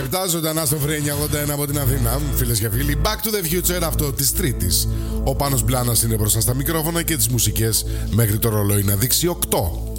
λεπτά ζωντανά στο Free 981 από την Αθήνα. Φίλες και φίλοι, Back to the Future, αυτό της Τρίτης. Ο Πάνος Μπλάνας είναι μπροστά στα μικρόφωνα και τις μουσικές μέχρι το ρολόι να δείξει 8.